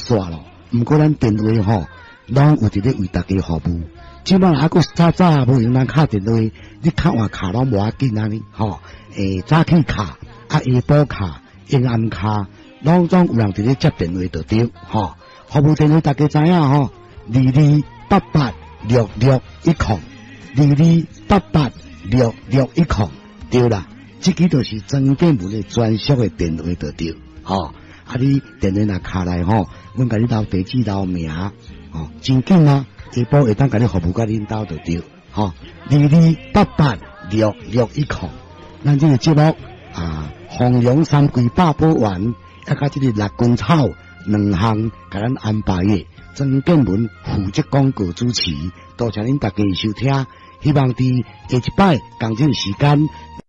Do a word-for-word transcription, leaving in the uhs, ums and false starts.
煞咯。毋过咱电话吼，拢有伫咧为大家服务。即摆还佫早早无用咱敲电话，你敲换卡拢无要紧安尼吼。诶，早起卡、啊下晡卡、阴暗卡，拢总有人伫咧接电话就对吼。服务电话大家知影吼，二二八八六六一空，二二八八六六一空，对啦。即个就是曾建文的专属的电话就对，吼、哦。啊，你电话若卡来吼，阮甲你留地址、留名，吼，真紧啊！下晡会当甲你服务甲恁兜就对，吼、哦。二二八八六六一空，咱这个节目啊，弘扬三桂八宝丸，啊，甲这个六根草两项，甲咱安排的曾建文负责广告主持，多谢恁大家收听，希望伫下一摆同这个时间。